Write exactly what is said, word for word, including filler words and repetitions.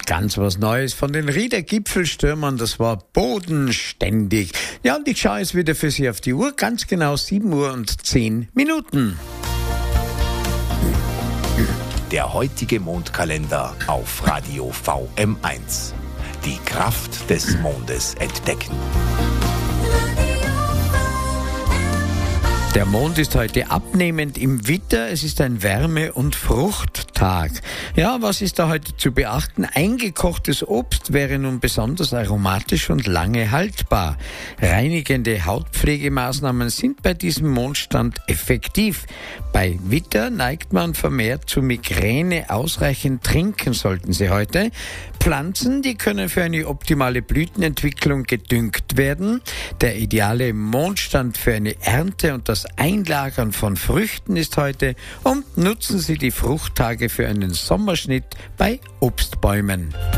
ganz was Neues von den Rieder Gipfelstürmern, das war bodenständig. Ja, und ich schaue jetzt wieder für Sie auf die Uhr, ganz genau sieben Uhr und zehn Minuten. Der heutige Mondkalender auf Radio V M eins. Die Kraft des Mondes entdecken. Der Mond ist heute abnehmend im Widder. Es ist ein Wärme- und Fruchttag. Ja, was ist da heute zu beachten? Eingekochtes Obst wäre nun besonders aromatisch und lange haltbar. Reinigende Hautpflegemaßnahmen sind bei diesem Mondstand effektiv. Bei Widder neigt man vermehrt zu Migräne. Ausreichend trinken sollten Sie heute. Pflanzen, die können für eine optimale Blütenentwicklung gedüngt werden. Der ideale Mondstand für eine Ernte und das Einlagern von Früchten ist heute, und nutzen Sie die Fruchttage für einen Sommerschnitt bei Obstbäumen.